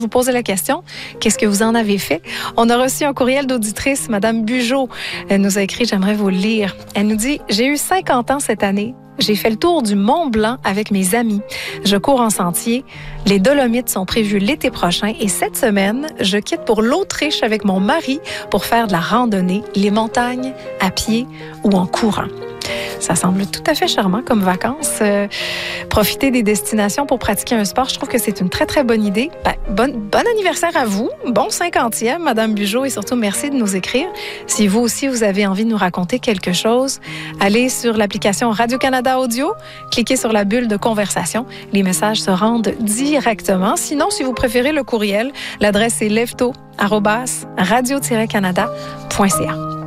Vous posez la question, qu'est-ce que vous en avez fait? On a reçu un courriel d'auditrice, Madame Bugeaud. Elle nous a écrit, j'aimerais vous le lire. Elle nous dit, j'ai eu 50 ans cette année. J'ai fait le tour du Mont Blanc avec mes amis. Je cours en sentier. Les Dolomites sont prévus l'été prochain et cette semaine, je quitte pour l'Autriche avec mon mari pour faire de la randonnée, les montagnes, à pied ou en courant. Ça semble tout à fait charmant comme vacances. Profiter des destinations pour pratiquer un sport, je trouve que c'est une très, très bonne idée. Bon anniversaire à vous. Bon 50e, Madame Bugeaud, et surtout, merci de nous écrire. Si vous aussi, vous avez envie de nous raconter quelque chose, allez sur l'application Radio-Canada Audio, cliquez sur la bulle de conversation. Les messages se rendent directement. Sinon, si vous préférez le courriel, l'adresse est lefto@radio-canada.ca.